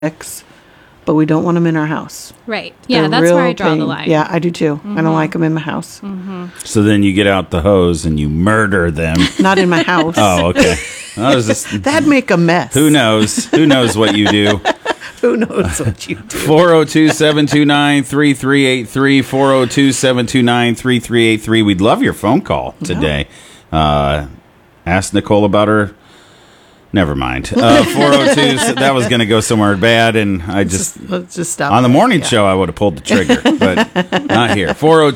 ticks, but we don't want them in our house. Right. Yeah, They're that's real where I draw pain. the line. Yeah, I do too. I don't like them in my house. So then you get out the hose and you murder them. Not in my house. Oh, okay. I was just, That'd make a mess. who knows? Who knows what you do? Who knows what you do? 402-729-3383, 402-729-3383. We'd love your phone call today. Ask Nicole about her. Never mind. 402, that was going to go somewhere bad, and I Let's just stop. on the morning show, I would have pulled the trigger, but not here.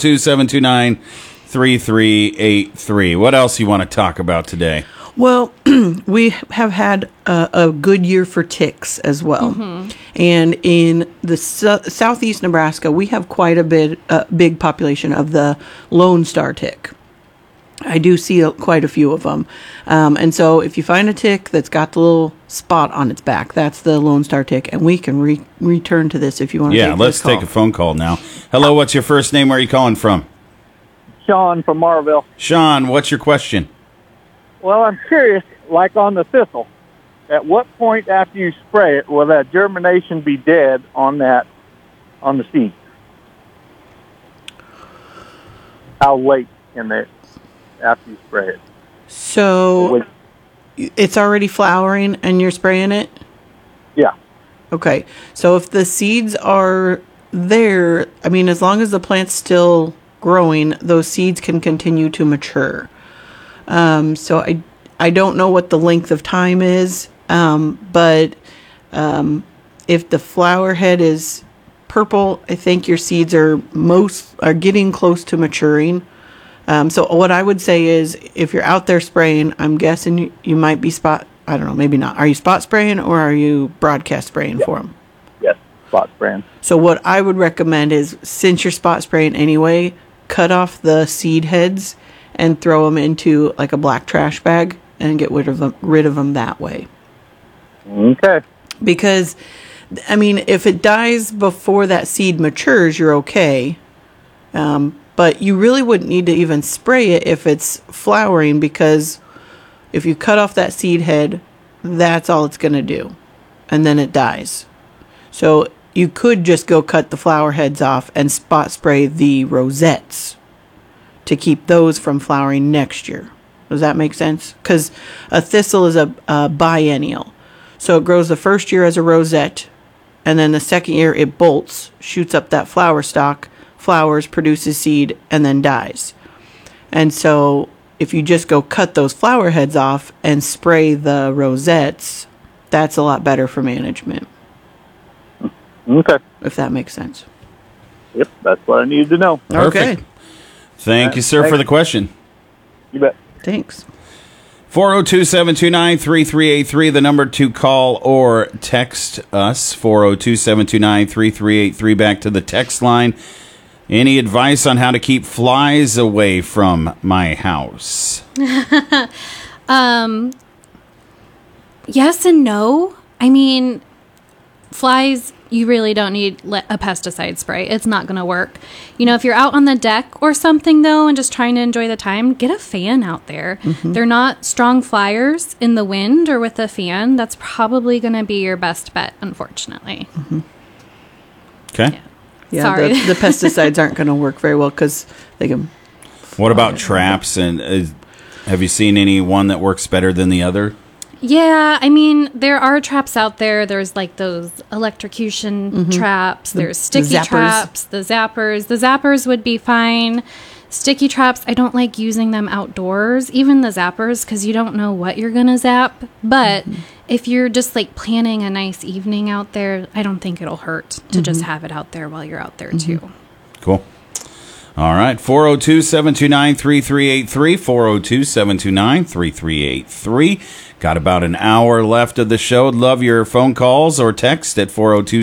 402-729-3383. What else you want to talk about today? Well, we have had a good year for ticks as well. And in the southeast Nebraska, we have quite a big population of the Lone Star tick. I do see quite a few of them. And so if you find a tick that's got the little spot on its back, that's the Lone Star tick. And we can return to this if you want to take let's take a phone call now. Hello, what's your first name? Where are you calling from? Sean from Marville. Sean, what's your question? Well, I'm curious, like on the thistle, at what point after you spray it will that germination be dead on the seed? How late in there after you spray it? So it's already flowering and you're spraying it? Yeah. Okay. So if the seeds are there, I mean, as long as the plant's still growing, those seeds can continue to mature. So I don't know what the length of time is, but if the flower head is purple, I think your seeds are getting close to maturing. So what I would say is, if you're out there spraying, I'm guessing you might be I don't know, maybe not. Are you spot spraying or are you broadcast spraying for them? Yes, spot spraying. So what I would recommend is, since you're spot spraying anyway, cut off the seed heads and throw them into like a black trash bag and get rid of them that way. Okay. Because, I mean, if it dies before that seed matures, you're okay. But you really wouldn't need to even spray it if it's flowering, because if you cut off that seed head, that's all it's going to do. And then it dies. So you could just go cut the flower heads off and spot spray the rosettes to keep those from flowering next year. Does that make sense? Because a thistle is a biennial. So it grows the first year as a rosette, and then the second year it bolts, shoots up that flower stalk, flowers, produces seed, and then dies. And so if you just go cut those flower heads off and spray the rosettes, that's a lot better for management. Okay. If that makes sense. Yep, that's what I needed to know. Perfect. Okay. Thank you, sir, for the question. You bet. Thanks. 402-729-3383, the number to call or text us. 402-729-3383, back to the text line. Any advice on how to keep flies away from my house? Yes and no. I mean, flies, you really don't need a pesticide spray. It's not going to work. You know, if you're out on the deck or something, though, and just trying to enjoy the time, get a fan out there. They're not strong flyers in the wind or with a fan. That's probably going to be your best bet, unfortunately. Okay. Yeah. Yeah, Sorry. the pesticides aren't going to work very well because they can... What about traps? And have you seen any one that works better than the other? Yeah, I mean, there are traps out there. There's like those electrocution traps. There's sticky traps, the zappers. The zappers would be fine. Sticky traps, I don't like using them outdoors. Even the zappers, because you don't know what you're going to zap. But if you're just like planning a nice evening out there, I don't think it'll hurt to just have it out there while you're out there too. Cool. All right. 402-729-3383, 402-729-3383. Got about an hour left of the show. Love your phone calls or text at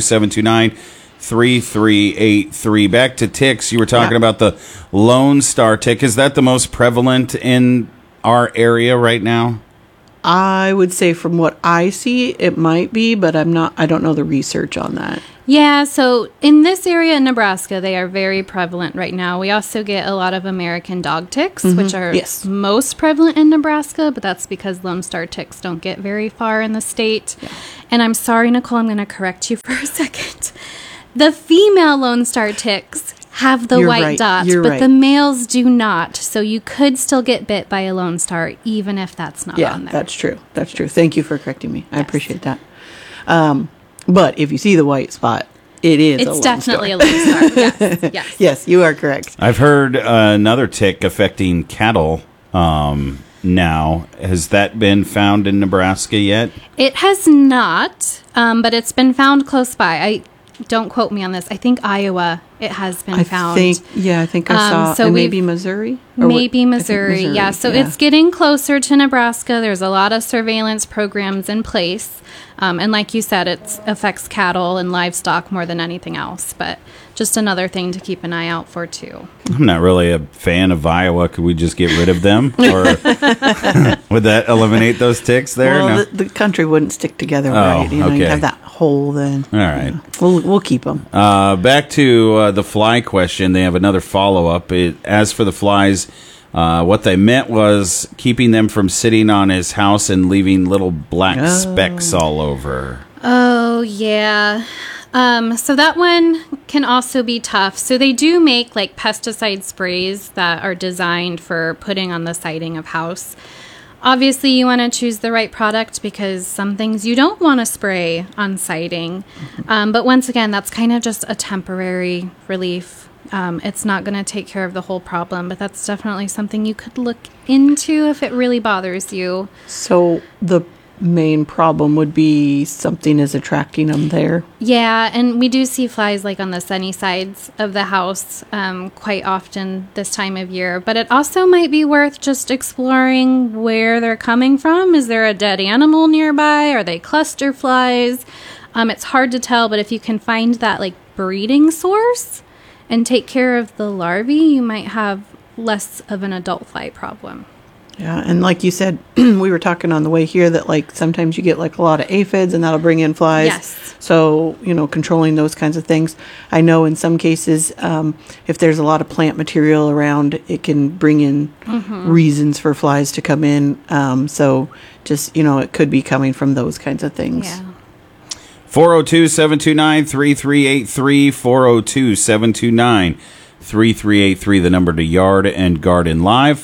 402-729-3383. Back to ticks. You were talking about the Lone Star tick. Is that the most prevalent in our area right now? I would say from what I see, it might be, but I don't know the research on that. Yeah, so in this area in Nebraska, they are very prevalent right now. We also get a lot of American dog ticks, which are most prevalent in Nebraska, but that's because Lone Star ticks don't get very far in the state. Yeah. And I'm sorry, Nicole, I'm going to correct you for a second. The female Lone Star ticks have the white dots, but the males do not. So you could still get bit by a Lone Star, even if that's not on there. That's true. That's true. Thank you for correcting me. I appreciate that. But if you see the white spot, it's definitely a Lone Star. Yes. Yes, you are correct. I've heard another tick affecting cattle now. Has that been found in Nebraska yet? It has not, but it's been found close by. Don't quote me on this. I think Iowa, it has been found. I think I saw. So maybe Missouri? Maybe Missouri, yeah. So it's getting closer to Nebraska. There's a lot of surveillance programs in place. And like you said, it affects cattle and livestock more than anything else. But just another thing to keep an eye out for, too. I'm not really a fan of Iowa. Could we just get rid of them? Or would that eliminate those ticks there? Well, no? the country wouldn't stick together right. Okay. You'd have that hole then. All right. We'll keep them. Back to the fly question. They have another follow-up. As for the flies, what they meant was keeping them from sitting on his house and leaving little black specks all over. Oh, yeah. So that one can also be tough. So they do make like pesticide sprays that are designed for putting on the siding of house. Obviously, you want to choose the right product because some things you don't want to spray on siding. But once again, that's kind of just a temporary relief. It's not going to take care of the whole problem, but that's definitely something you could look into if it really bothers you. So the main problem would be something is attracting them there. Yeah, and we do see flies like on the sunny sides of the house quite often this time of year, but it also might be worth just exploring where they're coming from. Is there a dead animal nearby? Are they cluster flies? It's hard to tell, but if you can find that like breeding source and take care of the larvae, you might have less of an adult fly problem. Yeah, and like you said, we were talking on the way here that like sometimes you get like a lot of aphids and that'll bring in flies. Yes. So, controlling those kinds of things. I know in some cases, if there's a lot of plant material around, it can bring in reasons for flies to come in. So just, it could be coming from those kinds of things. Yeah. 402-729-3383, 402-729-3383, the number to Yard and Garden Live,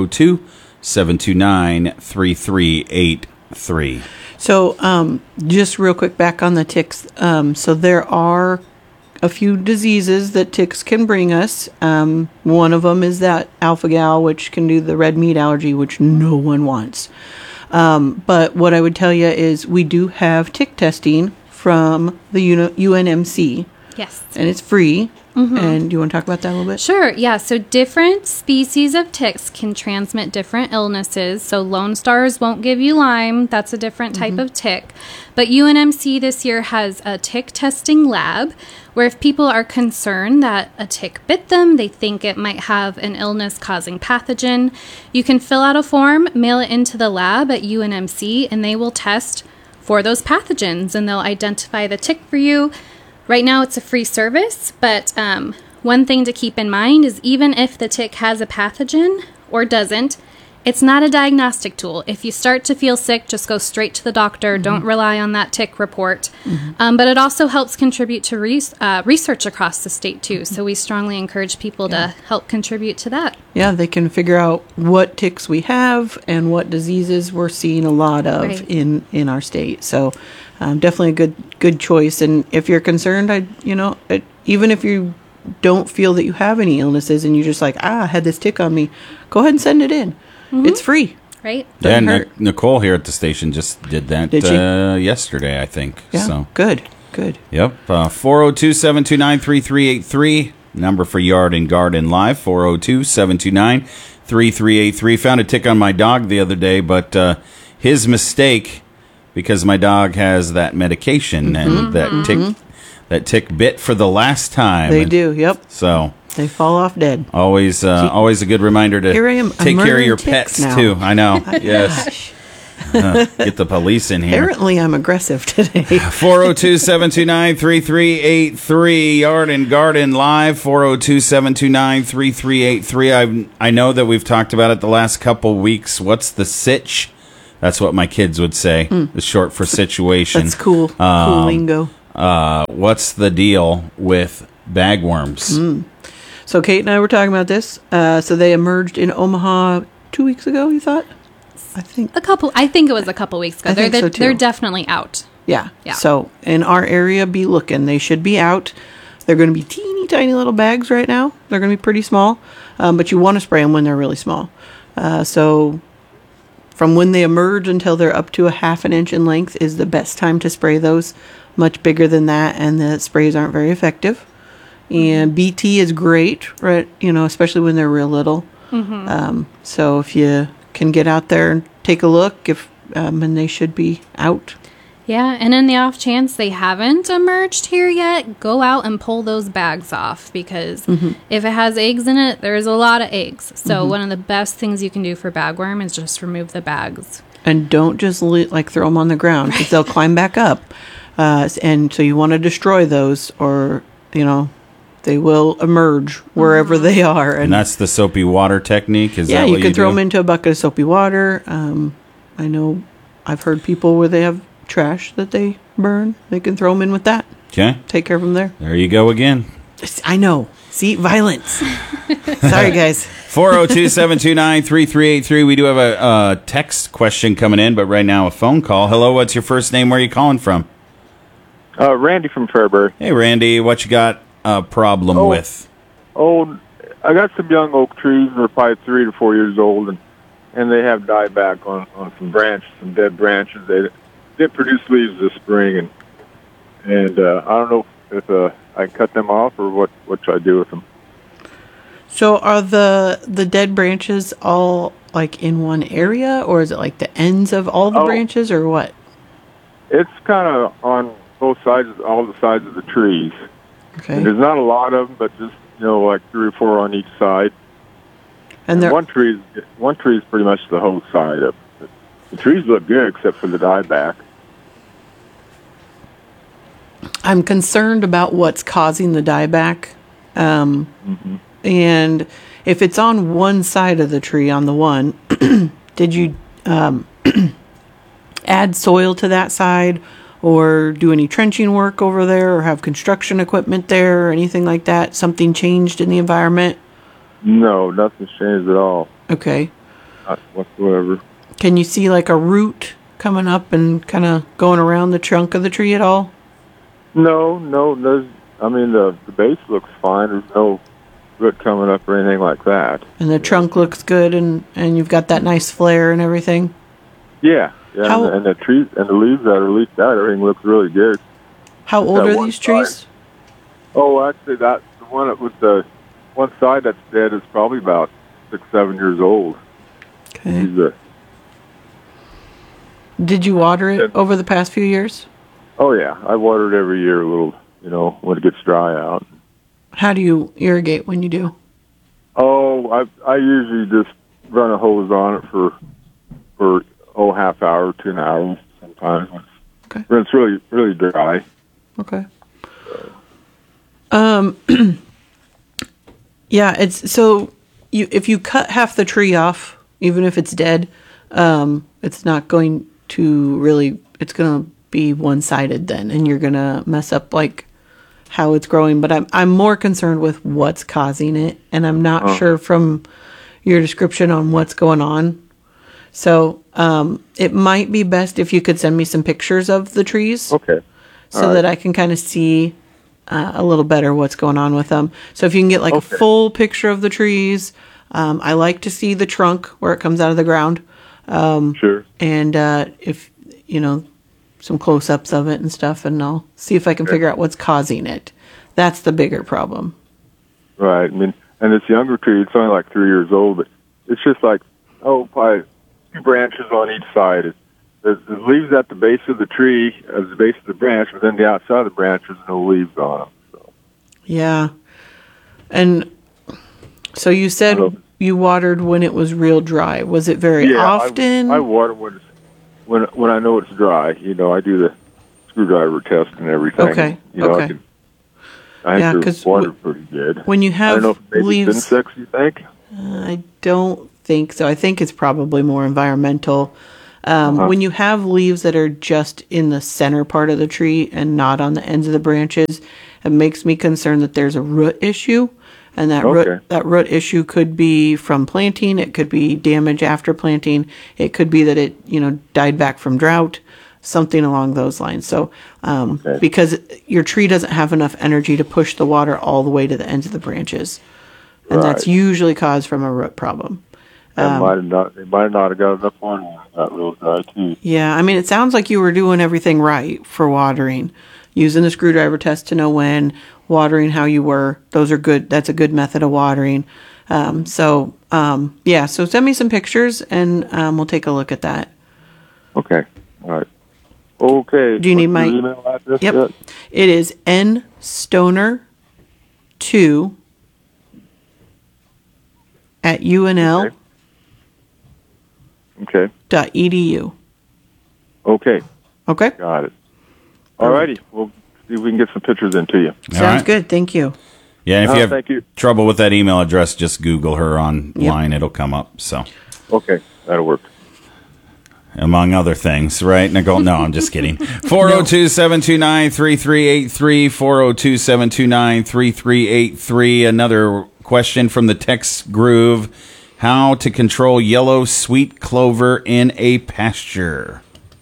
402-729-3383. So just real quick back on the ticks. So there are a few diseases that ticks can bring us. One of them is that alpha-gal, which can do the red meat allergy, which no one wants. But what I would tell you is we do have tick testing from the UNMC. Yes. And it's free. And do you want to talk about that a little bit? Sure, yeah. So different species of ticks can transmit different illnesses. So Lone Stars won't give you Lyme. That's a different type of tick. But UNMC this year has a tick testing lab where if people are concerned that a tick bit them, they think it might have an illness-causing pathogen, you can fill out a form, mail it into the lab at UNMC, and they will test for those pathogens, and they'll identify the tick for you. Right now, it's a free service, but one thing to keep in mind is even if the tick has a pathogen or doesn't, it's not a diagnostic tool. If you start to feel sick, just go straight to the doctor. Don't rely on that tick report. But it also helps contribute to research across the state, too. So we strongly encourage people to help contribute to that. Yeah, they can figure out what ticks we have and what diseases we're seeing a lot of in our state. So definitely a good choice. And if you're concerned, even if you don't feel that you have any illnesses and you're just like, I had this tick on me, go ahead and send it in. It's free. Right. Yeah, Nicole here at the station just did that yesterday, I think. Yeah, so. Good. Yep. 402-729-3383, number for Yard and Garden Live, 402-729-3383. Found a tick on my dog the other day, but his mistake, because my dog has that medication and that tick bit for the last time. They do, yep. So they fall off dead. Always a good reminder to take care of your pets now. too. I know. Yes. Get the police in here. Apparently, I'm aggressive today. 402-729-3383. Yard and Garden Live. 402-729-3383. I know that we've talked about it the last couple weeks. What's the sitch? That's what my kids would say. It's short for situation. That's cool. Cool lingo. What's the deal with bagworms? So Kate and I were talking about this. So they emerged in Omaha 2 weeks ago, you thought? I think it was a couple weeks ago. I think so, too. They're definitely out. Yeah. Yeah. So in our area, be looking. They should be out. They're going to be teeny tiny little bags right now. They're going to be pretty small, but you want to spray them when they're really small. So from when they emerge until they're up to a half an inch in length is the best time to spray those. Much bigger than that, and the sprays aren't very effective. And BT is great, right? Especially when they're real little. So if you can get out there and take a look, and they should be out. Yeah, and in the off chance they haven't emerged here yet, go out and pull those bags off, because if it has eggs in it, there's a lot of eggs. So one of the best things you can do for bagworm is just remove the bags. And don't just throw them on the ground, because they'll climb back up. And so you want to destroy those, or they will emerge wherever they are. And that's the soapy water technique? Is that what you can throw do? them into a bucket of soapy water. I know I've heard people where they have trash that they burn. They can throw them in with that. Okay. Take care of them there. There you go again. I know. See? Violence. Sorry, guys. 402-729-3383. We do have a text question coming in, but right now a phone call. Hello, what's your first name? Where are you calling from? Randy from Fairbury. Hey, Randy. What you got a problem with? I got some young oak trees. They're probably 3 to 4 years old, and they have died back on some branches, some dead branches. They did produce leaves this spring, and I don't know if I cut them off or what should I do with them. So are the dead branches all like in one area, or is it like the ends of all the branches, or what? It's kind of on both sides, all the sides of the trees. Okay. And there's not a lot of them, but just like 3 or 4 on each side. And one tree is pretty much the whole side of it. The trees look good except for the dieback. I'm concerned about what's causing the dieback. And if it's on one side of the tree, on the one, did you add soil to that side, or do any trenching work over there, or have construction equipment there, or anything like that? Something changed in the environment? No, nothing's changed at all. Okay. Not whatsoever. Can you see like a root coming up and kind of going around the trunk of the tree at all? No. The base looks fine. There's no root coming up or anything like that. And the trunk looks good, and you've got that nice flare and everything? Yeah. And the trees and the leaves that are leafed out, everything looks really good. How old are these trees? Actually, that's the one with the one side that's dead is probably about 6-7 years old. Okay. Did you water it over the past few years? Oh, yeah. I water it every year a little, when it gets dry out. How do you irrigate when you do? I usually just run a hose on it for half hour to an hour sometimes. Okay. When it's really, really dry. Okay. Yeah, it's so if you cut half the tree off, even if it's dead, it's not going to really, it's going to be one-sided then, and you're going to mess up like how it's growing. But I'm more concerned with what's causing it, and I'm not sure from your description on what's going on. So it might be best if you could send me some pictures of the trees. Okay. So that I can kind of see a little better what's going on with them. So if you can get like a full picture of the trees, I like to see the trunk where it comes out of the ground. Sure. And if, some close-ups of it and stuff, and I'll see if I can figure out what's causing it. That's the bigger problem. Right. And this younger tree, it's only like 3 years old, but it's just like, probably 2 branches on each side. There's leaves at the base of the tree, at the base of the branch, but then the outside of the branch, there's no leaves on them. So. Yeah. And so you said you watered when it was real dry. Was it very often? I water when when I know it's dry, I do the screwdriver test and everything. Okay. I think the water pretty good. When you have I don't know if maybe leaves, insects, you think? I don't think so. I think it's probably more environmental. When you have leaves that are just in the center part of the tree and not on the ends of the branches, it makes me concerned that there's a root issue. And that root issue could be from planting. It could be damage after planting. It could be that it, died back from drought, something along those lines. So, because your tree doesn't have enough energy to push the water all the way to the ends of the branches. And that's usually caused from a root problem. They might not have got enough water when it got real dry, too. Yeah, I mean, it sounds like you were doing everything right for watering. Using the screwdriver test to know when, watering how you were. Those are good. That's a good method of watering. So send me some pictures and we'll take a look at that. Okay. All right. Okay. Do you need my email address? Yep. Yet? It is nstoner2@unl.edu. Okay. Okay. Got it. All righty. We'll see if we can get some pictures into you. Sounds good. Thank you. Yeah, and if you have thank you. trouble with that email address, just Google her online. It'll come up. So, okay, that'll work. Among other things, right, Nicole? No, I'm just kidding. 402-729-3383, 402-729-3383. Another question from the text groove. How to control yellow sweet clover in a pasture.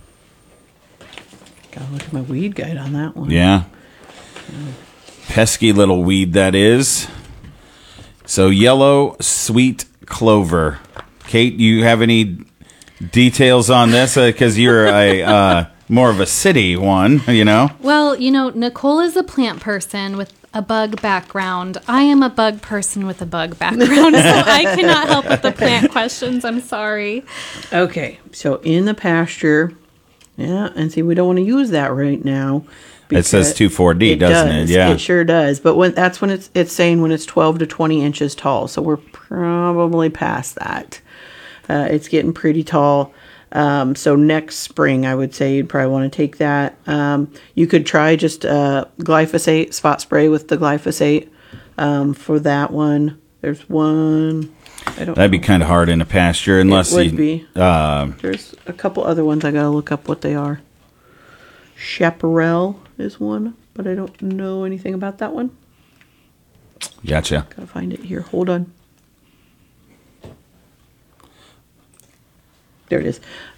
Gotta look at my weed guide on that one. Yeah. Pesky little weed, that is. So, yellow sweet clover. Kate, you have any details on this? Because you're a more of a city one, Well, Nicole is a plant person with a bug background. I am a bug person with a bug background, so I cannot help with the plant questions. I'm sorry. Okay, so in the pasture... Yeah, and see, we don't want to use that right now. It says 2,4-D, doesn't it? Yeah, it sure does. But that's when it's saying when it's 12 to 20 inches tall. So we're probably past that. It's getting pretty tall. So next spring, I would say you'd probably want to take that. You could try just glyphosate, spot spray with the glyphosate for that one. There's one. That'd be kind of hard in a pasture unless it would be. There's a couple other ones. I gotta look up what they are. Chaparral is one, but I don't know anything about that one. Gotcha. Gotta find it here. Hold on. There it is.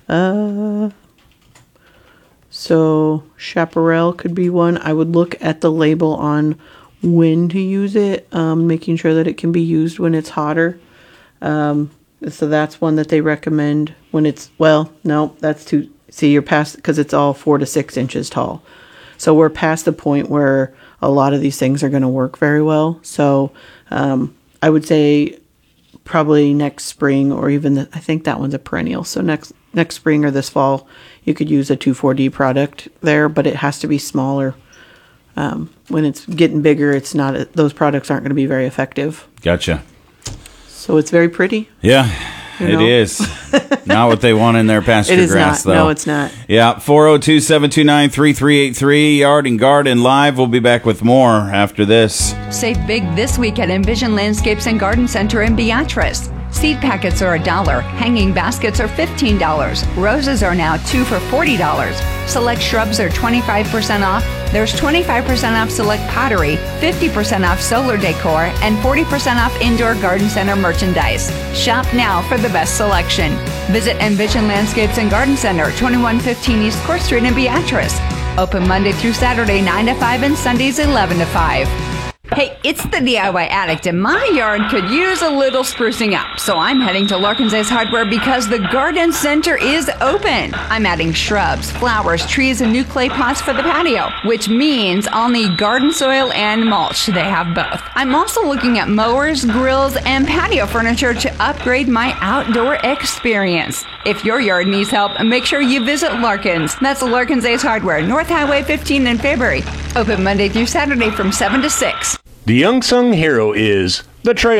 So Chaparral could be one. I would look at the label on when to use it, making sure that it can be used when it's hotter. So that's one that they recommend when it's, that's too, see, you're past, because it's all 4 to 6 inches tall. So we're past the point where a lot of these things are going to work very well. So I would say probably next spring, or even, I think that one's a perennial. So next spring or this fall, you could use a 2,4-D product there, but it has to be smaller. When it's getting bigger, it's not, those products aren't going to be very effective. Gotcha. So it's very pretty. Yeah, it is. Not what they want in their pasture grass, though. No, it's not. Yeah, 402-729-3383, Yard and Garden Live. We'll be back with more after this. Save big this week at Envision Landscapes and Garden Center in Beatrice. Seed packets are $1. Hanging baskets are $15. Roses are now 2 for $40. Select shrubs are 25% off. There's 25% off select pottery, 50% off solar decor, and 40% off indoor garden center merchandise. Shop now for the best selection. Visit Envision Landscapes and Garden Center, 2115 East Court Street in Beatrice. Open Monday through Saturday, 9 to 5, and Sundays, 11 to 5. Hey, it's the DIY Addict, and my yard could use a little sprucing up. So I'm heading to Larkin's Ace Hardware because the garden center is open. I'm adding shrubs, flowers, trees, and new clay pots for the patio, which means I'll need garden soil and mulch. They have both. I'm also looking at mowers, grills, and patio furniture to upgrade my outdoor experience. If your yard needs help, make sure you visit Larkin's. That's Larkin's Ace Hardware, North Highway 15 in Fairbury. Open Monday through Saturday from 7 to 6. The unsung hero is the trailer.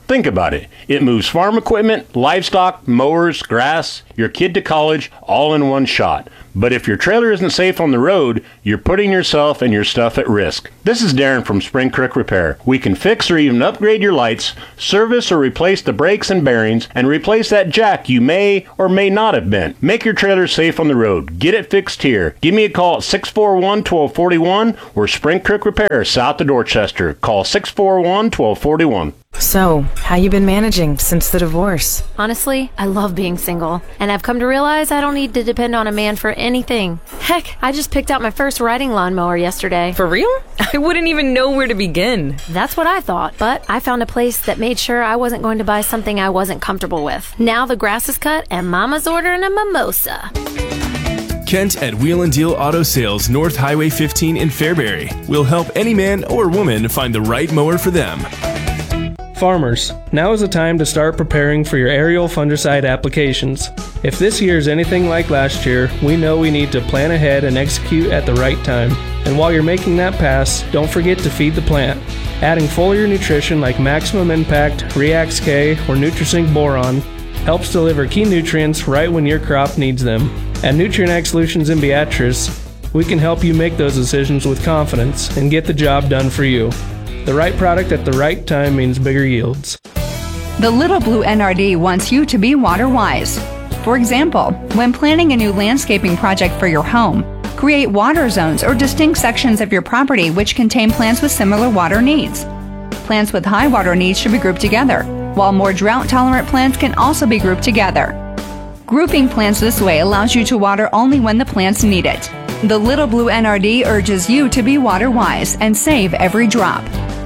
Think about it. It moves farm equipment, livestock, mowers, grass, your kid to college, all in one shot. But if your trailer isn't safe on the road, you're putting yourself and your stuff at risk. This is Darren from Spring Creek Repair. We can fix or even upgrade your lights, service or replace the brakes and bearings, and replace that jack you may or may not have bent. Make your trailer safe on the road. Get it fixed here. Give me a call at 641-1241 or Spring Creek Repair, south of Dorchester. Call 641-1241. So, how you been managing since the divorce? Honestly, I love being single, and I've come to realize I don't need to depend on a man for anything. Heck, I just picked out my first riding lawnmower yesterday. For real? I wouldn't even know where to begin. That's what I thought, but I found a place that made sure I wasn't going to buy something I wasn't comfortable with. Now the grass is cut and Mama's ordering a mimosa. Kent at Wheel and Deal Auto Sales, North Highway 15 in Fairbury, will help any man or woman find the right mower for them. Farmers, now is the time to start preparing for your aerial fungicide applications. If this year is anything like last year, we know we need to plan ahead and execute at the right time. And while you're making that pass, don't forget to feed the plant. Adding foliar nutrition like Maximum Impact, Reax K, or Nutrisync Boron helps deliver key nutrients right when your crop needs them. At Nutrient Ag Solutions in Beatrice, we can help you make those decisions with confidence and get the job done for you. The right product at the right time means bigger yields. The Little Blue NRD wants you to be water wise. For example, when planning a new landscaping project for your home, create water zones or distinct sections of your property which contain plants with similar water needs. Plants with high water needs should be grouped together, while more drought-tolerant plants can also be grouped together. Grouping plants this way allows you to water only when the plants need it. The Little Blue NRD urges you to be water wise and save every drop.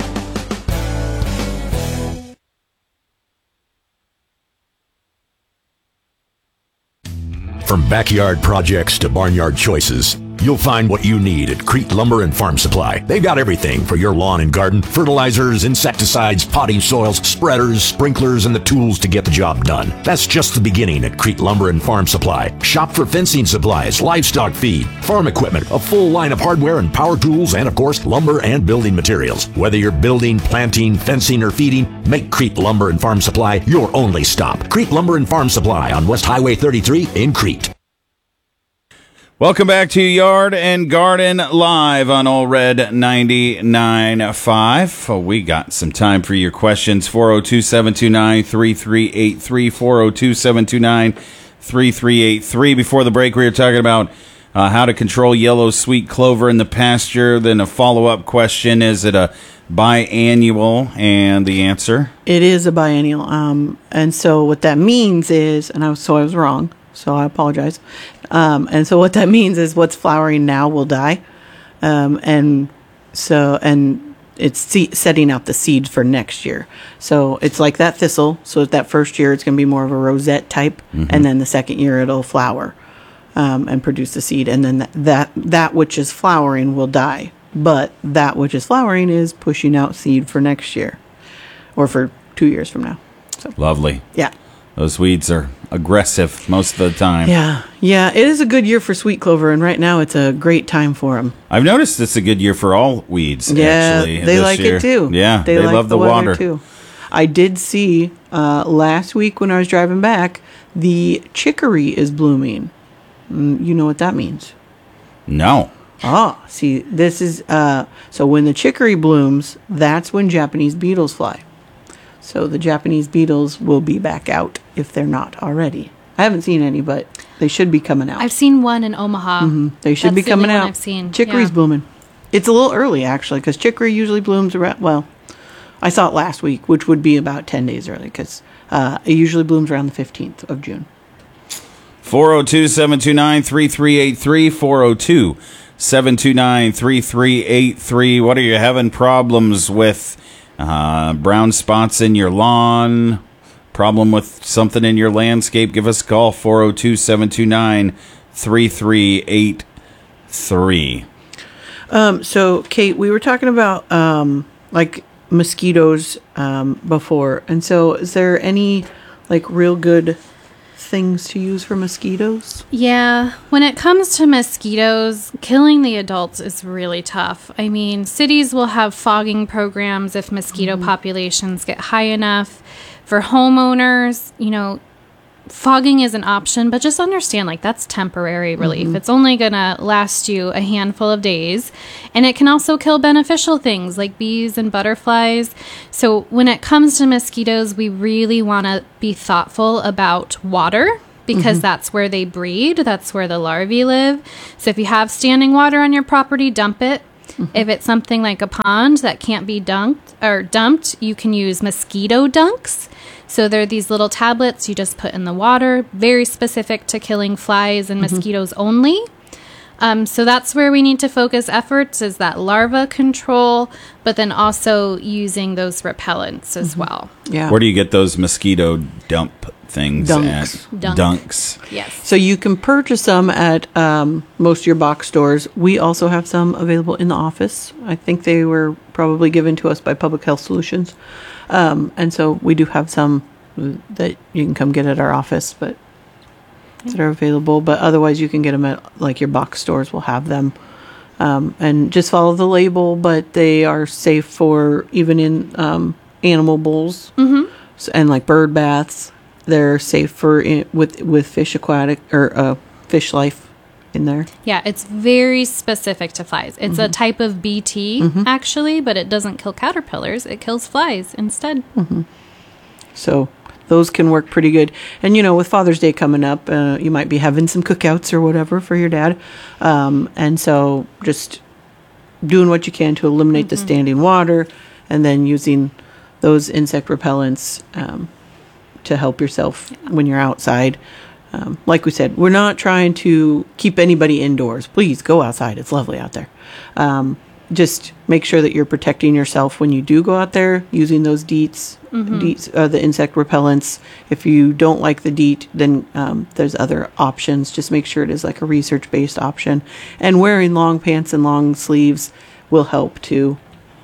From backyard projects to barnyard choices, you'll find what you need at Crete Lumber and Farm Supply. They've got everything for your lawn and garden: fertilizers, insecticides, potting soils, spreaders, sprinklers, and the tools to get the job done. That's just the beginning at Crete Lumber and Farm Supply. Shop for fencing supplies, livestock feed, farm equipment, a full line of hardware and power tools, and of course, lumber and building materials. Whether you're building, planting, fencing, or feeding, make Crete Lumber and Farm Supply your only stop. Crete Lumber and Farm Supply on West Highway 33 in Crete. Welcome back to Yard and Garden Live on All Red 99.5. We got some time for your questions. 402-729-3383, 402-729-3383. Before the break, we were talking about how to control yellow sweet clover in the pasture. Then a follow-up question, is it a biannual? And the answer? It is a biennial. And so what that means is, and I was wrong, so I apologize. And so what that means is what's flowering now will die. And it's setting out the seed for next year. So it's like that thistle. So that first year it's going to be more of a rosette type. Mm-hmm. And then the second year it'll flower and produce the seed. And then that which is flowering will die. But that which is flowering is pushing out seed for next year or for 2 years from now. So lovely. Yeah. Those weeds are aggressive most of the time. Yeah. It is a good year for sweet clover, and right now it's a great time for them. I've noticed it's a good year for all weeds, actually. They like it too. Yeah, they like love the water too. I did see last week when I was driving back, the chicory is blooming. You know what that means? No. Ah, see, this is, so when the chicory blooms, that's when Japanese beetles fly. So the Japanese beetles will be back out if they're not already. I haven't seen any, but they should be coming out. I've seen one in Omaha. Mm-hmm. They should be coming out. I've seen. Chicory's blooming. It's a little early, actually, because chicory usually blooms around, well, I saw it last week, which would be about 10 days early, because it usually blooms around the 15th of June. 402-729-3383, 402-729-3383. What are you having problems with? Brown spots in your lawn, problem with something in your landscape? Give us a call, 402-729-3383. So, Kate, we were talking about like mosquitoes before, and so is there any like real good things to use for mosquitoes? Yeah, when it comes to mosquitoes, killing the adults is really tough. I mean, cities will have fogging programs if mosquito populations get high enough. For homeowners, fogging is an option, but just understand, that's temporary relief. It's only going to last you a handful of days, and it can also kill beneficial things like bees and butterflies. So when it comes to mosquitoes, we really want to be thoughtful about water, because that's where they breed. That's where the larvae live. So if you have standing water on your property, dump it. If it's something like a pond that can't be dumped, you can use mosquito dunks. So they're these little tablets you just put in the water, very specific to killing flies and mosquitoes only. So that's where we need to focus efforts, is that larva control, but then also using those repellents as well. Yeah. Where do you get those mosquito dump things Dunks. at? Dunks. Yes. So you can purchase them at most of your box stores. We also have some available in the office. I think they were probably given to us by Public Health Solutions. And so we do have some that you can come get at our office, but that are available. But otherwise, you can get them at your box stores will have them. And just follow the label, but they are safe for even in animal bowls and bird baths. They're safe for with fish aquatic or fish life in there. Yeah, it's very specific to flies. It's a type of BT, actually, but it doesn't kill caterpillars. It kills flies instead. So those can work pretty good. And, with Father's Day coming up, you might be having some cookouts or whatever for your dad. And so just doing what you can to eliminate the standing water, and then using those insect repellents to help yourself when you're outside. Like we said, we're not trying to keep anybody indoors. Please go outside. It's lovely out there. Just make sure that you're protecting yourself when you do go out there using those DEETs, the insect repellents. If you don't like the DEET, then there's other options. Just make sure it is a research-based option. And wearing long pants and long sleeves will help too.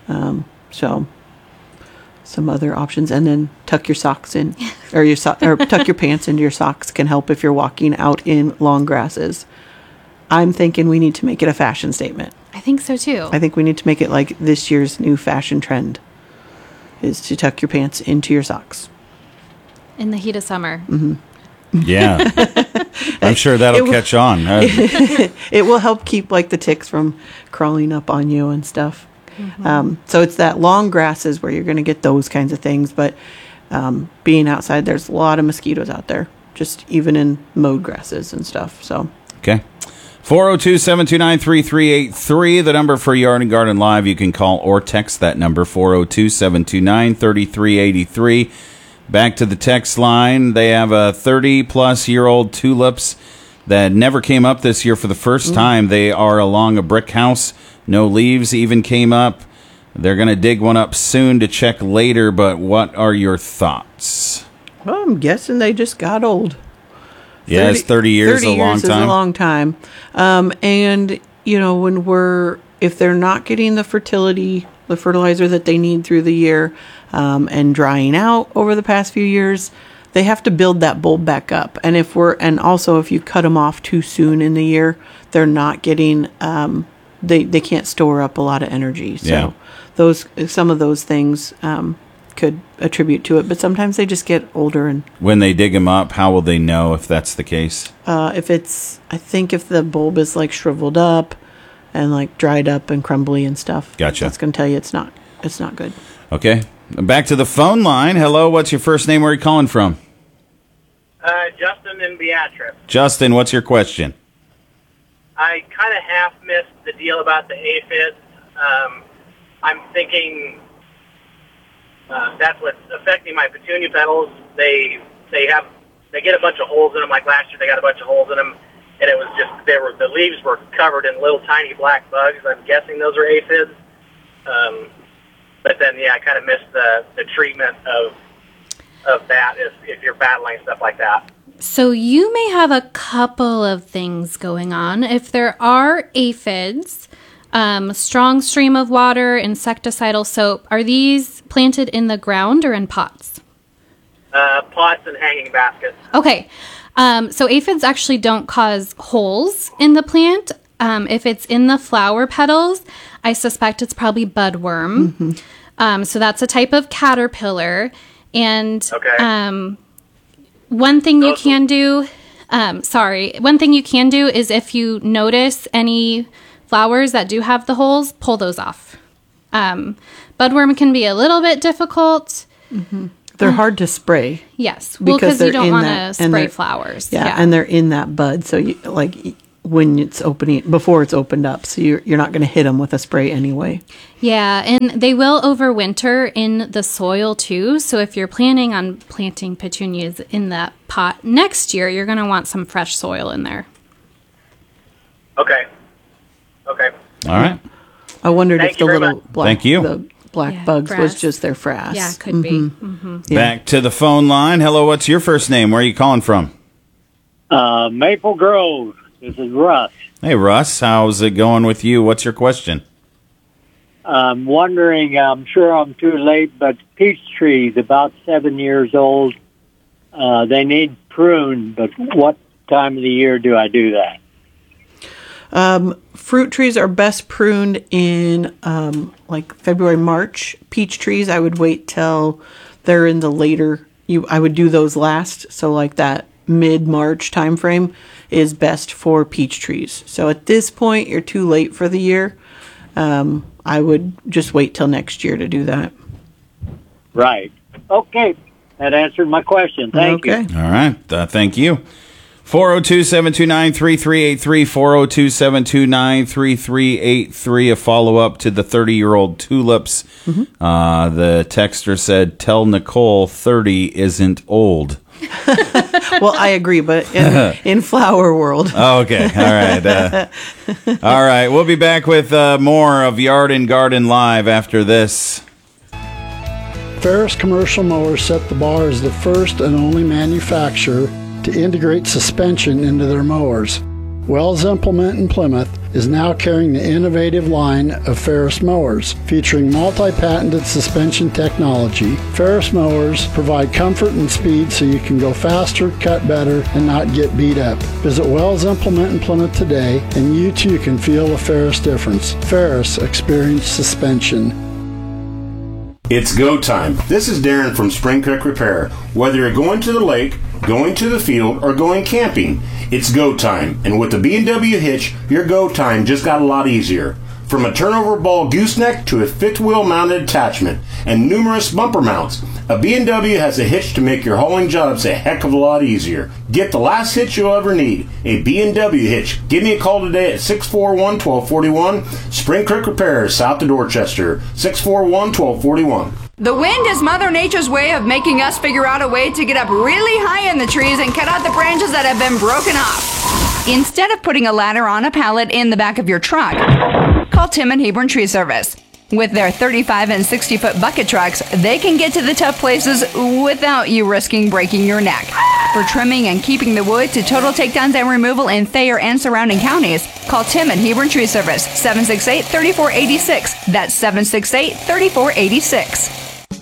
So some other options, and then tuck your socks in, or tuck your pants into your socks can help if you're walking out in long grasses. I'm thinking we need to make it a fashion statement. I think so too. I think we need to make it this year's new fashion trend is to tuck your pants into your socks in the heat of summer. Yeah, I'm sure that'll catch on. It will help keep the ticks from crawling up on you and stuff. So it's that long grasses where you're going to get those kinds of things. But being outside, there's a lot of mosquitoes out there, just even in mowed grasses and stuff. So okay. 402-729-3383, the number for Yard and Garden Live. You can call or text that number, 402-729-3383. Back to the text line. They have a 30-plus-year-old tulips that never came up this year for the first time. They are along a brick house. No leaves even came up. They're going to dig one up soon to check later, but what are your thoughts? Well, I'm guessing they just got old. Yeah, 30 years, 30 a long years time. Is a long time. And, if they're not getting the fertilizer that they need through the year, and drying out over the past few years, they have to build that bulb back up. And if you cut them off too soon in the year, they're not getting, they can't store up a lot of energy. So some of those things, could attribute to it, but sometimes they just get older. And when they dig them up, how will they know if that's the case? I think if the bulb is shriveled up and dried up and crumbly and stuff, gotcha. That's going to tell you it's not good. Okay, back to the phone line. Hello, what's your first name? Where are you calling from? Justin in Beatrice. Justin, what's your question? I kind of half missed the deal about the aphids. I'm thinking that's what's affecting my petunia petals. They get a bunch of holes in them. Like last year, they got a bunch of holes in them, and it was just the leaves were covered in little tiny black bugs. I'm guessing those are aphids. But then I kind of missed the treatment of that if you're battling stuff like that. So you may have a couple of things going on. If there are aphids, strong stream of water, insecticidal soap, are these planted in the ground or in pots? Pots and hanging baskets. Okay. So aphids actually don't cause holes in the plant. If it's in the flower petals, I suspect it's probably budworm. So that's a type of caterpillar. And one thing you can do, one thing you can do is if you notice any flowers that do have the holes, pull those off. Budworm can be a little bit difficult. They're hard to spray. Yes, well, because you don't want to spray flowers. Yeah, and they're in that bud, so you, like when it's opening, before it's opened up, so you're not going to hit them with a spray anyway. Yeah, and they will overwinter in the soil too. So if you're planning on planting petunias in that pot next year, you're going to want some fresh soil in there. Okay. All right. I wondered if the little black, Thank you. the black bugs frass. was just their frass. Yeah, could be. Back to the phone line. Hello, what's your first name? Where are you calling from? Maple Grove. This is Russ. Hey, Russ. How's it going with you? What's your question? I'm wondering, I'm sure I'm too late, but peach trees, about 7 years old, they need pruned, but what time of the year do I do that? Fruit trees are best pruned in like February, March. Peach trees, I would wait till they're in the later. I would do those last. So like that mid-March time frame is best for peach trees. So at this point, you're too late for the year. I would just wait till next year to do that. Right. Okay. That answered my question. Thank you. All right. Thank you. 402-729-3383, 402-729-3383, a follow-up to the 30-year-old tulips. The texter said, tell Nicole 30 isn't old. Well, I agree, but in flower world. Oh, okay. All right. All right. We'll be back with more of Yard and Garden Live after this. Ferris Commercial Mowers set the bar as the first and only manufacturer to integrate suspension into their mowers. Wells Implement in Plymouth is now carrying the innovative line of Ferris mowers, featuring multi-patented suspension technology. Ferris mowers provide comfort and speed so you can go faster, cut better, and not get beat up. Visit Wells Implement in Plymouth today, and you too can feel the Ferris difference. Ferris Experience Suspension. It's go time. This is Darren from Spring Creek Repair. Whether you're going to the lake, going to the field, or going camping, it's go time. And with the B&W hitch, your go time just got a lot easier. From a turnover ball gooseneck to a fifth wheel mounted attachment and numerous bumper mounts, a B&W has a hitch to make your hauling jobs a heck of a lot easier. Get the last hitch you'll ever need, a B&W hitch. Give me a call today at 641-1241. Spring Creek Repair, south of Dorchester, 641-1241. The wind is Mother Nature's way of making us figure out a way to get up really high in the trees and cut out the branches that have been broken off. Instead of putting a ladder on a pallet in the back of your truck, call Tim and Hebron Tree Service. With their 35 and 60-foot bucket trucks, they can get to the tough places without you risking breaking your neck. For trimming and keeping the wood to total takedowns and removal in Thayer and surrounding counties, call Tim and Hebron Tree Service, 768-3486. That's 768-3486.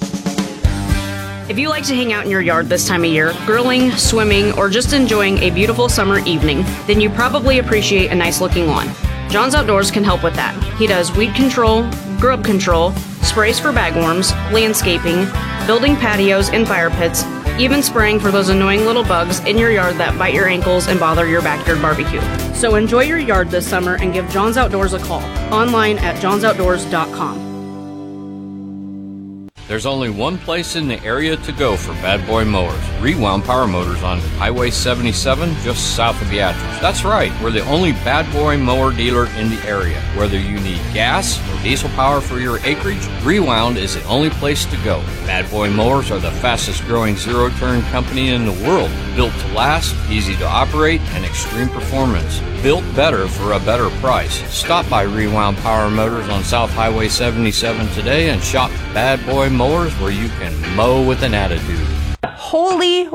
If you like to hang out in your yard this time of year, grilling, swimming, or just enjoying a beautiful summer evening, then you probably appreciate a nice-looking lawn. John's Outdoors can help with that. He does weed control, grub control, sprays for bagworms, landscaping, building patios and fire pits, even spraying for those annoying little bugs in your yard that bite your ankles and bother your backyard barbecue. So enjoy your yard this summer and give John's Outdoors a call. Online at johnsoutdoors.com. There's only one place in the area to go for bad boy mowers. Rewound Power Motors on Highway 77, just south of Beatrice. That's right, we're the only bad boy mower dealer in the area. Whether you need gas or diesel power for your acreage, Rewound is the only place to go. Bad boy mowers are the fastest growing zero-turn company in the world. Built to last, easy to operate, and extreme performance. Built better for a better price. Stop by Rewound Power Motors on South Highway 77 today and shop Bad Boy Mowers where you can mow with an attitude. Holy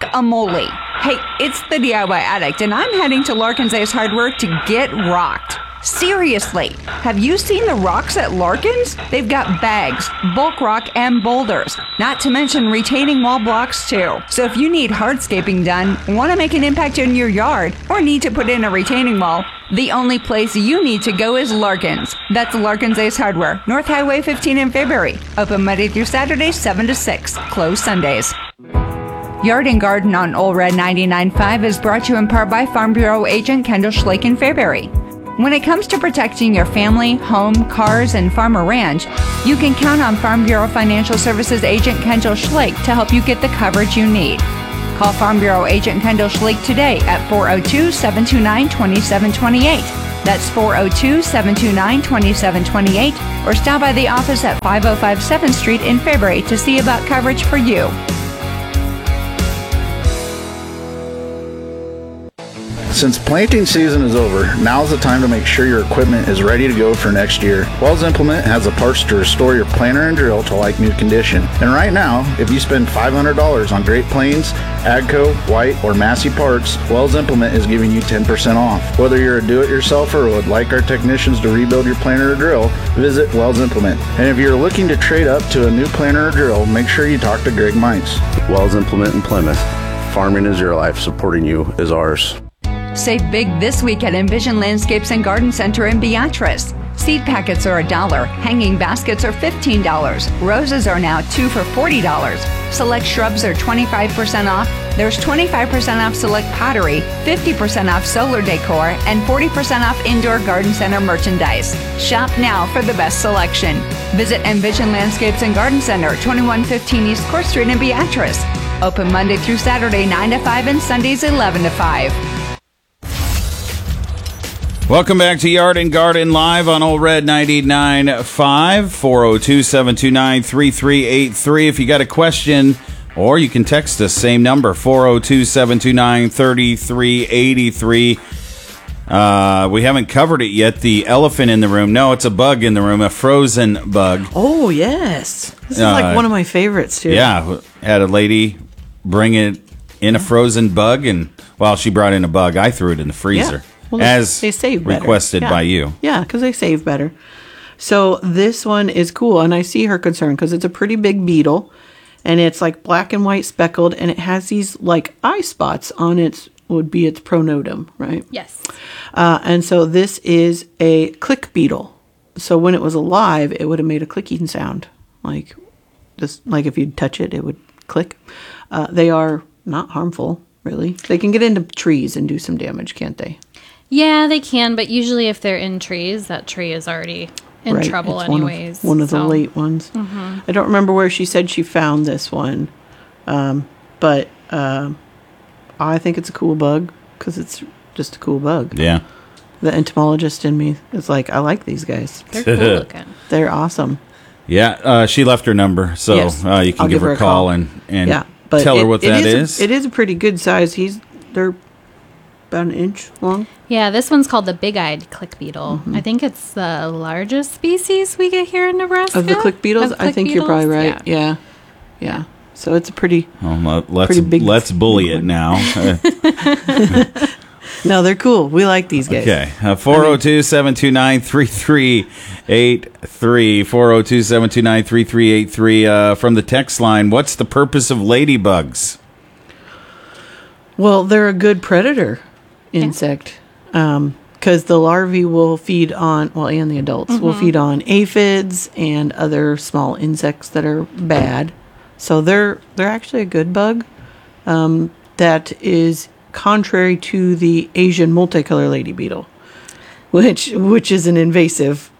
rock-a-moly. Hey, it's the DIY Addict, and I'm heading to Larkin's Ace Hardware to get rocked. Seriously, have you seen the rocks at Larkins? They've got bags, bulk rock, and boulders, not to mention retaining wall blocks too. So if you need hardscaping done, want to make an impact in your yard, or need to put in a retaining wall, the only place you need to go is Larkins. That's Larkins Ace Hardware, North Highway 15 in Fairbury. Open Monday through Saturday, 7 to 6. Closed Sundays. Yard and Garden on Old Red 99.5 is brought to you in part by Farm Bureau agent Kendall Schlake in Fairbury. When it comes to protecting your family, home, cars, and farm or ranch, you can count on Farm Bureau Financial Services agent Kendall Schlake to help you get the coverage you need. Call Farm Bureau agent Kendall Schlake today at 402-729-2728. That's 402-729-2728, or stop by the office at 505 7th Street in Fairbury to see about coverage for you. Since planting season is over, now's the time to make sure your equipment is ready to go for next year. Wells Implement has the parts to restore your planter and drill to like new condition. And right now, if you spend $500 on Great Plains, AGCO, White, or Massey parts, Wells Implement is giving you 10% off. Whether you're a do-it-yourselfer or would like our technicians to rebuild your planter or drill, visit Wells Implement. And if you're looking to trade up to a new planter or drill, make sure you talk to Greg Mites. Wells Implement in Plymouth. Farming is your life. Supporting you is ours. Save big this week at Envision Landscapes and Garden Center in Beatrice. Seed packets are $1. Hanging baskets are $15. Roses are now 2 for $40. Select shrubs are 25% off. There's 25% off select pottery, 50% off solar decor, and 40% off indoor garden center merchandise. Shop now for the best selection. Visit Envision Landscapes and Garden Center, 2115 East Court Street in Beatrice. Open Monday through Saturday, 9 to 5, and Sundays, 11 to 5. Welcome back to Yard and Garden Live on Old Red 99.5, 402-729-3383. If you got a question, or you can text us, same number, 402-729-3383. We haven't covered it yet, the elephant in the room. No, it's a bug in the room, a frozen bug. Oh, yes. This is like one of my favorites, too. Yeah, had a lady bring it in a frozen bug, and while she brought in a bug, I threw it in the freezer. Yeah. Well, as they save better. Requested by you. Yeah, because they save better. So this one is cool, and I see her concern because it's a pretty big beetle, and it's like black and white speckled, and it has these like eye spots on its pronotum, right? Yes. And so this is a click beetle. So when it was alive, it would have made a clicking sound, like if you'd touch it, it would click. They are not harmful, really. They can get into trees and do some damage, can't they? Yeah, they can, but usually if they're in trees, that tree is already in trouble it's anyways. One of the late ones. Mm-hmm. I don't remember where she said she found this one, but I think it's a cool bug because it's just a cool bug. Yeah. The entomologist in me is like, I like these guys. They're cool looking. They're awesome. Yeah, she left her number, so yes, you can give her a call and tell her what that is. It is a pretty good size. They're about an inch long. Yeah, this one's called the big-eyed click beetle. Mm-hmm. I think it's the largest species we get here in Nebraska. Of the click beetles? I think you're probably right. Yeah. So it's a pretty let's bully it now. No, they're cool. We like these guys. Okay. 402-729-3383. 402-729-3383. From the text line, what's the purpose of ladybugs? Well, they're a good predator insect. Because the larvae will feed on, and the adults will feed on aphids and other small insects that are bad. So they're actually a good bug. That is contrary to the Asian multicolor lady beetle, which is an invasive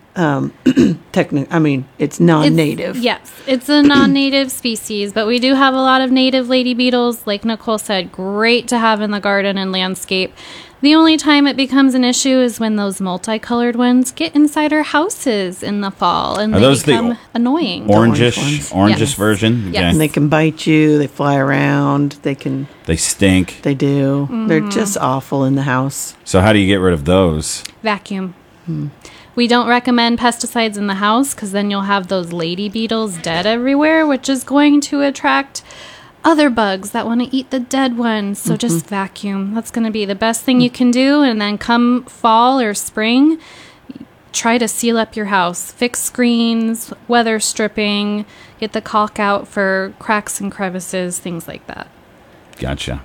it's non-native. Yes, it's a non-native species, but we do have a lot of native lady beetles. Like Nicole said, great to have in the garden and landscape. The only time it becomes an issue is when those multicolored ones get inside our houses in the fall, and they become annoying. Orangish version? Yes. And they can bite you, they fly around, they stink. They do. Mm-hmm. They're just awful in the house. So how do you get rid of those? Vacuum. We don't recommend pesticides in the house because then you'll have those lady beetles dead everywhere, which is going to attract other bugs that want to eat the dead ones. So just vacuum. That's going to be the best thing you can do. And then come fall or spring, try to seal up your house. Fix screens, weather stripping, get the caulk out for cracks and crevices, things like that. Gotcha.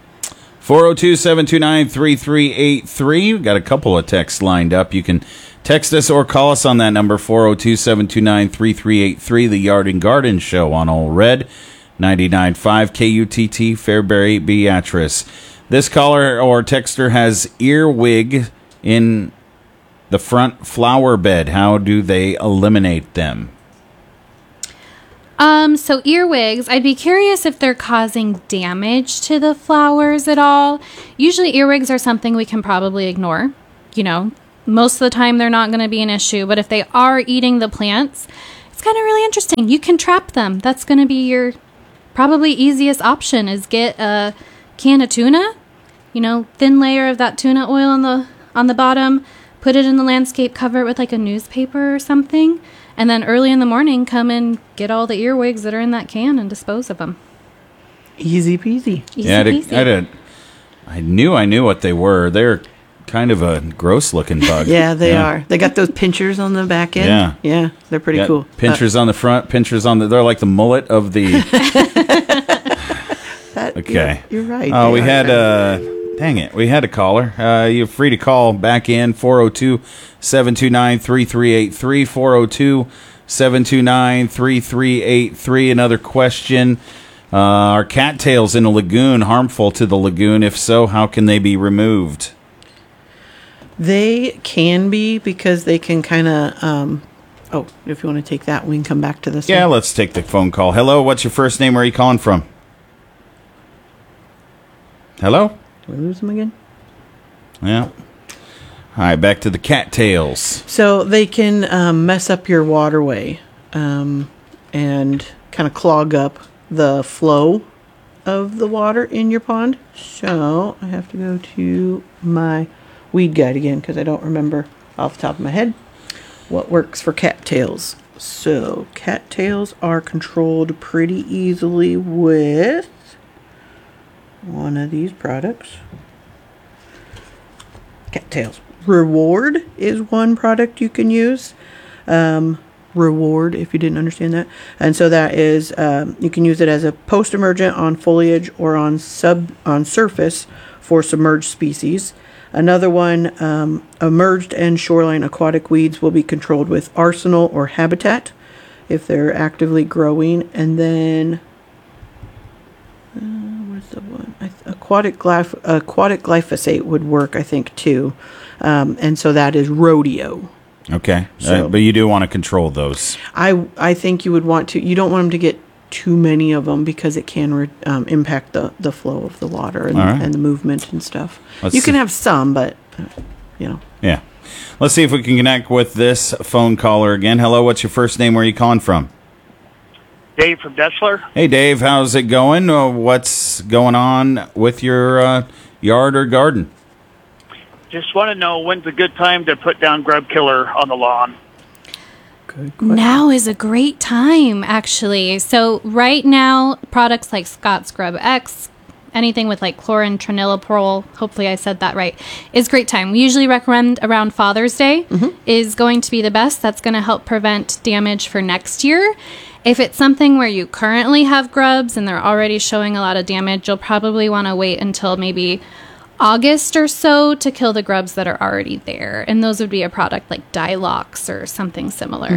402-729-3383. We've got a couple of texts lined up. You can text us or call us on that number, 402-729-3383, the Yard and Garden Show on Ole Red, 99.5 KUTT, Fairbury, Beatrice. This caller or texter has earwig in the front flower bed. How do they eliminate them? So earwigs, I'd be curious if they're causing damage to the flowers at all. Usually earwigs are something we can probably ignore. You know, most of the time they're not going to be an issue, but if they are eating the plants, it's kind of really interesting. You can trap them. That's going to be your probably easiest option is get a can of tuna, you know, thin layer of that tuna oil on the bottom, put it in the landscape, cover it with like a newspaper or something. And then early in the morning, come and get all the earwigs that are in that can and dispose of them. Easy peasy. I knew what they were. They're kind of a gross-looking bug. Yeah, they are. They got those pinchers on the back end. Yeah, they're pretty cool. Pinchers on the front, pinchers on the... They're like the mullet of the... Okay. You're right. Oh, we had... dang it. We had a caller. You're free to call back in, 402-729-3383, 402-729-3383. Another question. Are cattails in a lagoon harmful to the lagoon? If so, how can they be removed? They can be because they can kind of... if you want to take that, we can come back to this one. Yeah, let's take the phone call. Hello, what's your first name? Where are you calling from? Hello? Did we lose them again? Yeah. All right, back to the cattails. So they can mess up your waterway and kind of clog up the flow of the water in your pond. So I have to go to my weed guide again because I don't remember off the top of my head what works for cattails. So cattails are controlled pretty easily with one of these products. Cattails. Reward is one product you can use. Reward, if you didn't understand that. And so that is, you can use it as a post-emergent on foliage or on surface for submerged species. Another one, emerged and shoreline aquatic weeds will be controlled with Arsenal or Habitat if they're actively growing. And then, where's the one? Aquatic glyphosate would work, I think, too. And so that is Rodeo. Okay, but you do want to control those. I think you would want to. You don't want them to get too many of them because it can impact the flow of the water and the movement and stuff. You can have some, but you know. Yeah. Let's see if we can connect with this phone caller again. Hello, what's your first name? Where are you calling from? Dave from Dessler. Hey, Dave, how's it going? What's going on with your yard or garden? Just want to know when's a good time to put down grub killer on the lawn. Now is a great time, actually. So right now, products like Scott Scrub X, anything with like chlorantraniliprole, hopefully I said that right, is great time. We usually recommend around Father's Day is going to be the best. That's going to help prevent damage for next year. If it's something where you currently have grubs and they're already showing a lot of damage, you'll probably want to wait until maybe August or so to kill the grubs that are already there. And those would be a product like Dilox or something similar.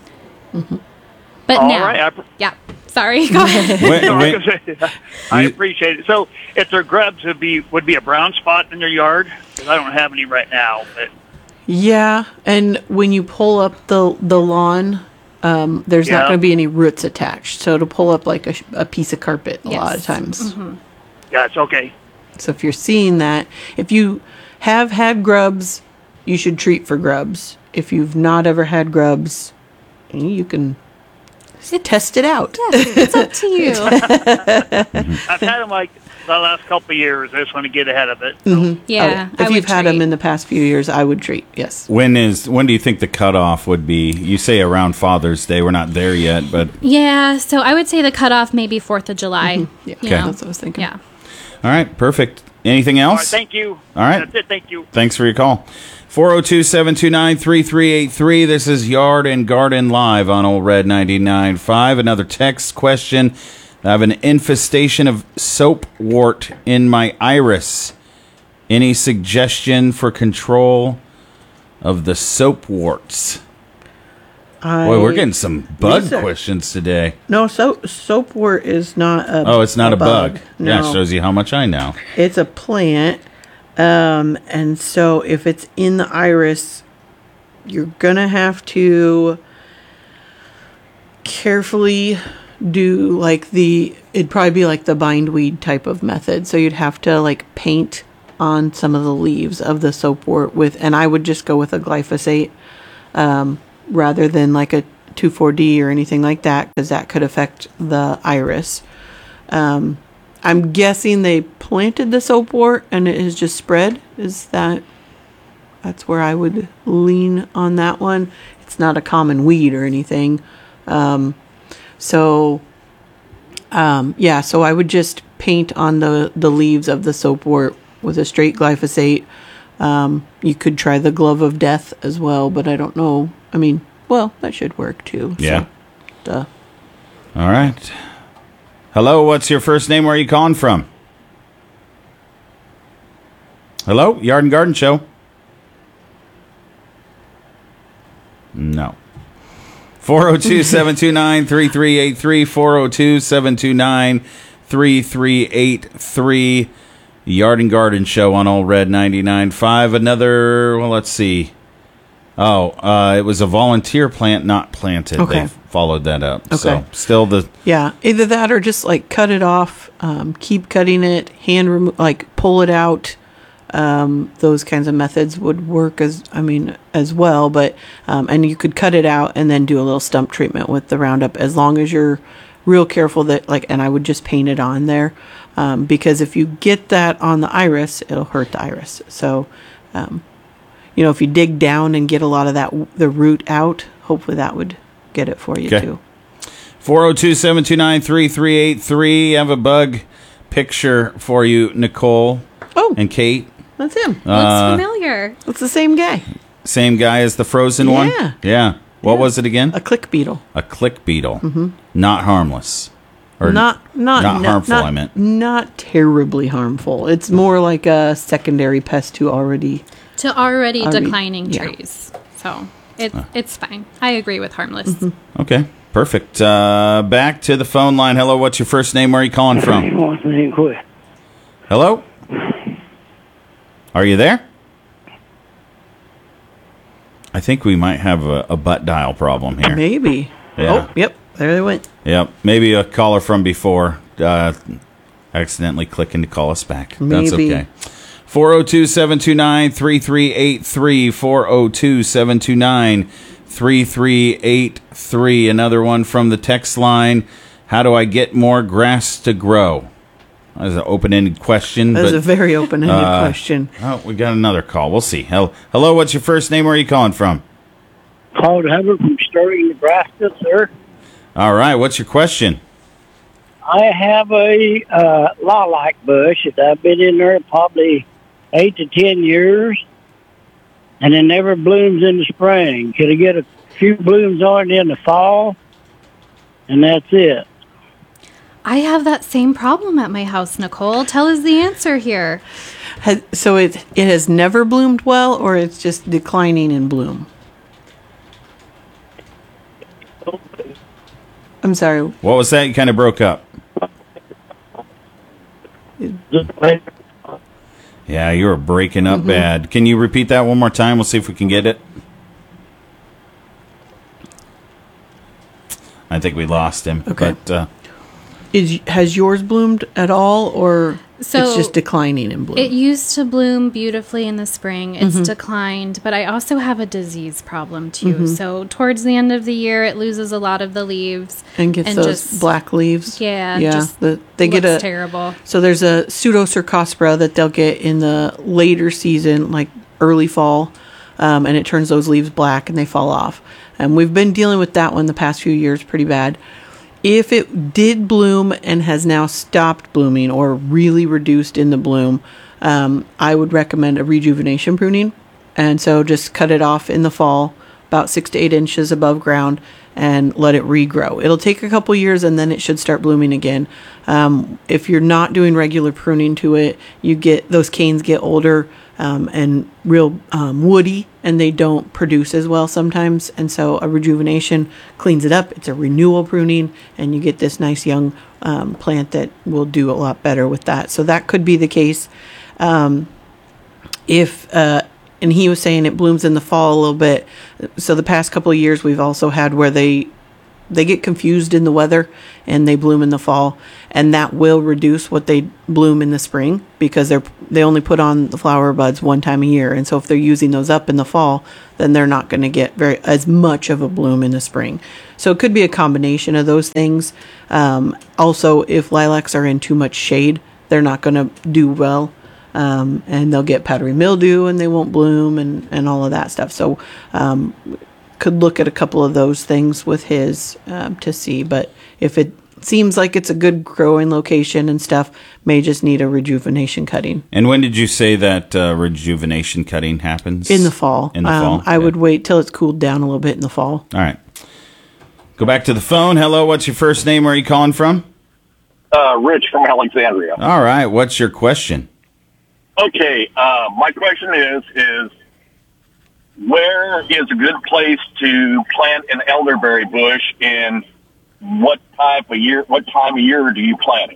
But all now, right, sorry, go ahead. I appreciate it. So if they're grubs, would be a brown spot in their yard? Because I don't have any right now. But yeah, and when you pull up the lawn, there's not going to be any roots attached. So it'll pull up like a piece of carpet a lot of times. Yeah, it's okay. So if you're seeing that, if you have had grubs, you should treat for grubs. If you've not ever had grubs, you can test it out. It's up to you. I've had them like the last couple of years. I just want to get ahead of it. So. Yeah. If you've had them in the past few years, I would treat, yes. When do you think the cutoff would be? You say around Father's Day. We're not there yet, but... Yeah, so I would say the cutoff maybe 4th of July. Yeah, Okay. that's what I was thinking. Yeah. All right, perfect. Anything else? All right, thank you. All right. That's it. Thank you. Thanks for your call. 402-729-3383. This is Yard and Garden Live on Old Red 99.5. Another text question. I have an infestation of soapwort in my iris. Any suggestion for control of the soapworts? Boy, we're getting some bug questions today. No, soapwort is not a Oh, it's not a bug. No. Yeah, shows you how much I know. It's a plant. And so if it's in the iris, you're going to have to carefully do it'd probably be like the bindweed type of method. So you'd have to like paint on some of the leaves of the soapwort and I would just go with a glyphosate, rather than like a 2,4-D or anything like that, because that could affect the iris. I'm guessing they planted the soapwort and it has just spread. That's where I would lean on that one. It's not a common weed or anything. So I would just paint on the leaves of the soapwort with a straight glyphosate. You could try the glove of death as well, but I don't know. I mean, well, that should work too. Yeah. So, All right. Hello, what's your first name? Where are you calling from? Hello, Yard and Garden Show. No. 402-729-3383, 402-729-3383, Yard and Garden Show on Old Red 99.5. Another, well, let's see. It was a volunteer plant not planted. Okay. They followed that up. Okay. So still yeah, either that or just like cut it off, keep cutting it, pull it out. Those kinds of methods would work as well, but and you could cut it out and then do a little stump treatment with the Roundup, as long as you're real careful that and I would just paint it on there, because if you get that on the iris, it'll hurt the iris. So, if you dig down and get a lot of the root out, hopefully that would get it for you too. 402-729-3383. I have a bug picture for you, Nicole. And Kate. That's him. Looks familiar. It's the same guy. Same guy as the frozen one? Yeah. Yeah. What was it again? A click beetle. A click beetle. Mm-hmm. Not harmless. Or not harmful, I meant. Not terribly harmful. It's more like a secondary pest to already declining trees. So it's fine. I agree with harmless. Mm-hmm. Okay. Perfect. Back to the phone line. Hello, what's your first name? Where are you calling from? Hello? Are you there? I think we might have a butt dial problem here. Maybe. Yeah. Oh, yep. There they went. Yep. Maybe a caller from before accidentally clicking to call us back. Maybe. That's okay. 402-729-3383, 402-729-3383. Another one from the text line. How do I get more grass to grow? That was an open-ended question. That was a very open-ended question. Oh, we got another call. We'll see. Hello, what's your first name? Where are you calling from? Claude Hubbard from Sterling, Nebraska, sir. All right, what's your question? I have a lilac bush that I've been in there probably 8 to 10 years, and it never blooms in the spring. Could I get a few blooms on it in the fall? And that's it. I have that same problem at my house, Nicole. Tell us the answer here. So it has never bloomed well, or it's just declining in bloom? I'm sorry. What was that? You kind of broke up. Yeah, you were breaking up bad. Can you repeat that one more time? We'll see if we can get it. I think we lost him. Okay. But, has yours bloomed at all, or So it's just declining in bloom? It used to bloom beautifully in the spring. It's declined, but I also have a disease problem too. So towards the end of the year, it loses a lot of the leaves and gets those black leaves. Yeah, they get terrible. So there's a Pseudocercospora that they'll get in the later season, like early fall, and it turns those leaves black and they fall off. And we've been dealing with that one the past few years pretty bad. If it did bloom and has now stopped blooming or really reduced in the bloom, I would recommend a rejuvenation pruning. And so just cut it off in the fall, about 6 to 8 inches above ground, and let it regrow. It'll take a couple years, and then it should start blooming again. If you're not doing regular pruning to it, those canes get older and real woody, and they don't produce as well sometimes. And so a rejuvenation cleans it up. It's a renewal pruning, and you get this nice young plant that will do a lot better with that. So that could be the case. And he was saying it blooms in the fall a little bit. So the past couple of years, we've also had where they get confused in the weather and they bloom in the fall, and that will reduce what they bloom in the spring because they only put on the flower buds one time a year. And so if they're using those up in the fall, then they're not going to get as much of a bloom in the spring. So it could be a combination of those things. Also, if lilacs are in too much shade, they're not going to do well. And they'll get powdery mildew and they won't bloom and all of that stuff. So could look at a couple of those things with his to see. But if it seems like it's a good growing location and stuff, may just need a rejuvenation cutting. And when did you say that rejuvenation cutting happens? In the fall. In the fall? I would wait till it's cooled down a little bit in the fall. All right. Go back to the phone. Hello, what's your first name? Where are you calling from? Rich from Alexandria. All right. What's your question? Okay, my question is where is a good place to plant an elderberry bush, and what time of year do you plant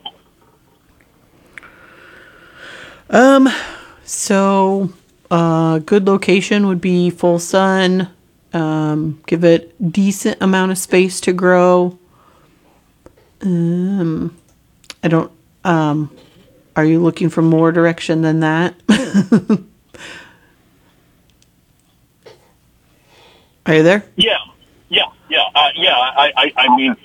it? So good location would be full sun. Give it decent amount of space to grow. Are you looking for more direction than that? Are you there? Yeah. I mean,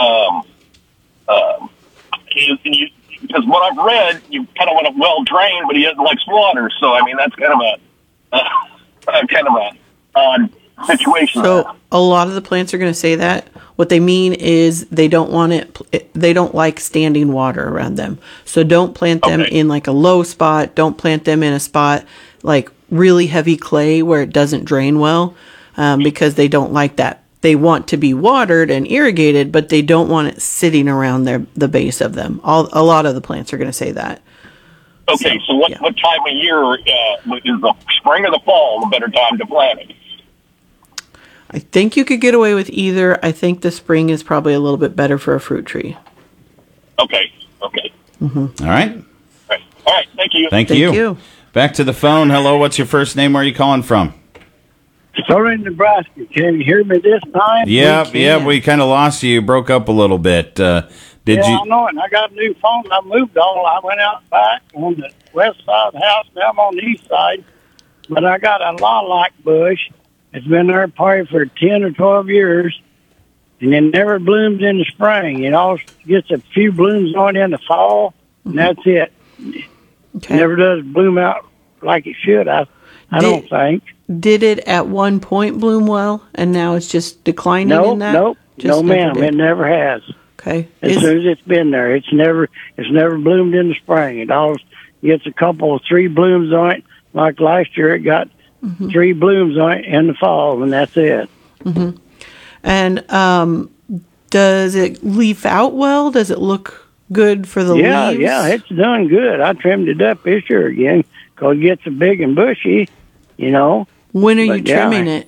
because what I've read, you kind of want it well drained, but he doesn't like water. So I mean, that's kind of a odd situation. So a lot of the plants are going to say that. What they mean is they don't want it. They don't like standing water around them. So don't plant them in like a low spot. Don't plant them in a spot like really heavy clay where it doesn't drain well, because they don't like that. They want to be watered and irrigated, but they don't want it sitting around the base of them. A lot of the plants are going to say that. Okay, so what time of year is the spring or the fall the better time to plant it? I think you could get away with either. I think the spring is probably a little bit better for a fruit tree. Okay. Mm-hmm. All right. All right. Thank you. Thank you. Back to the phone. Hello, what's your first name? Where are you calling from? Sorry, Nebraska. Can you hear me this time? Yeah, we kind of lost you. You broke up a little bit. Did you? I know, and I got a new phone. I moved all. I went out back on the west side of the house. Now I'm on the east side. But I got a lilac bush. It's been there probably for 10 or 12 years, and it never blooms in the spring. It always gets a few blooms on it in the fall, and that's it. Okay. Never does bloom out like it should, I don't think. Did it at one point bloom well, and now it's just declining in that? Nope. No, ma'am. It never has. Okay. As soon as it's been there, it's never bloomed in the spring. It always gets a couple of 3 blooms on it. Like last year, it got 3 blooms on it in the fall, and that's it. Mm-hmm. And does it leaf out well? Does it look good for the leaves? Yeah, it's done good. I trimmed it up this year again because it gets big and bushy, you know. When are you trimming it?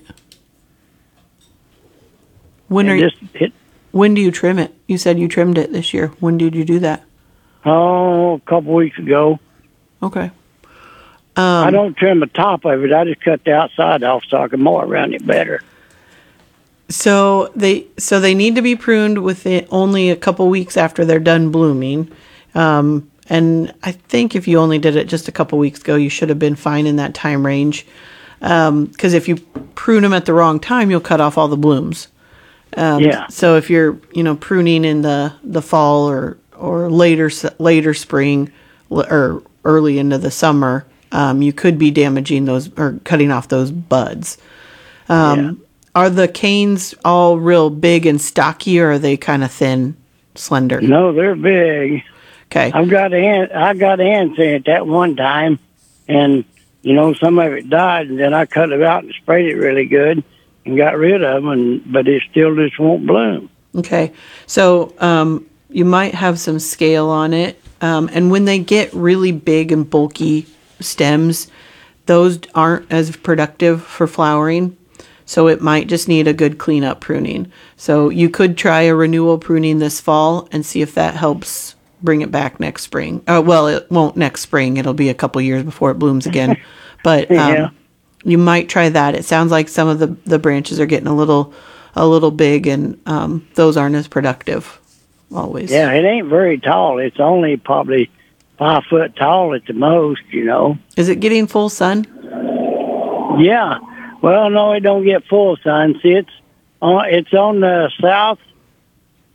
When do you trim it? You said you trimmed it this year. When did you do that? Oh, a couple weeks ago. Okay. I don't trim the top of it. I just cut the outside off so I can mow around it better. So they need to be pruned within only a couple weeks after they're done blooming. And I think if you only did it just a couple weeks ago, you should have been fine in that time range. Because if you prune them at the wrong time, you'll cut off all the blooms. So if you're pruning in the fall or later spring or early into the summer, you could be damaging those or cutting off those buds. Are the canes all real big and stocky, or are they kind of thin, slender? No, they're big. Okay. I got ants in it that one time, and some of it died, and then I cut it out and sprayed it really good and got rid of them, but it still just won't bloom. Okay. So you might have some scale on it, and when they get really big and bulky stems, those aren't as productive for flowering. So it might just need a good cleanup pruning. So you could try a renewal pruning this fall and see if that helps bring it back next spring. Well, it won't next spring. It'll be a couple years before it blooms again. But you might try that. It sounds like some of the branches are getting a little big, and those aren't as productive always. Yeah, it ain't very tall. It's only probably 5 foot tall at the most, Is it getting full sun? Yeah. Well, no, it don't get full sun. See, it's on the